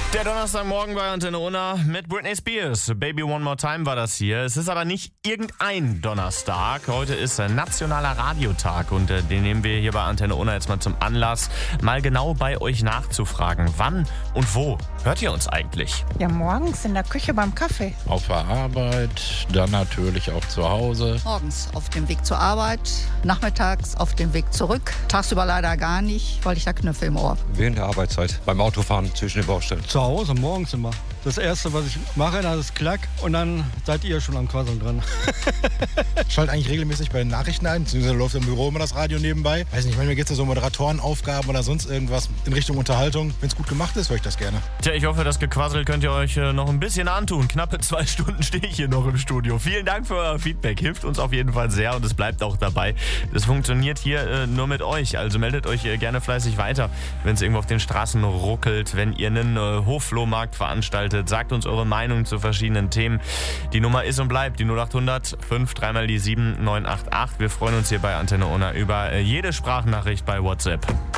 Der Donnerstagmorgen bei Antenne Unna mit Britney Spears. Baby One More Time war das hier. Es ist aber nicht irgendein Donnerstag. Heute ist nationaler Radiotag und den nehmen wir hier bei Antenne Unna jetzt mal zum Anlass, mal genau bei euch nachzufragen. Wann und wo hört ihr uns eigentlich? Ja, morgens in der Küche beim Kaffee. Auf der Arbeit, dann natürlich auch zu Hause. Morgens auf dem Weg zur Arbeit, nachmittags auf dem Weg zurück. Tagsüber leider gar nicht, weil ich da Knöpfe im Ohr. Während der Arbeitszeit, beim Autofahren zwischen den Baustellen. Zu Hause, morgens immer. Das Erste, was ich mache, das ist Klack und dann seid ihr schon am Quasseln dran. Schalte eigentlich regelmäßig bei den Nachrichten ein, beziehungsweise läuft im Büro immer das Radio nebenbei. Weiß nicht, manchmal geht es ja so um Moderatorenaufgaben oder sonst irgendwas in Richtung Unterhaltung. Wenn es gut gemacht ist, höre ich das gerne. Tja, ich hoffe, das Gequassel könnt ihr euch noch ein bisschen antun. Knappe 2 Stunden stehe ich hier noch im Studio. Vielen Dank für euer Feedback, hilft uns auf jeden Fall sehr und es bleibt auch dabei. Das funktioniert hier nur mit euch, also meldet euch gerne fleißig weiter, wenn es irgendwo auf den Straßen ruckelt, wenn ihr einen Hofflohmarkt veranstaltet. Sagt uns eure Meinung zu verschiedenen Themen. Die Nummer ist und bleibt die 0800 5 3 mal die 7 988. Wir freuen uns hier bei Antenne Unna über jede Sprachnachricht bei WhatsApp.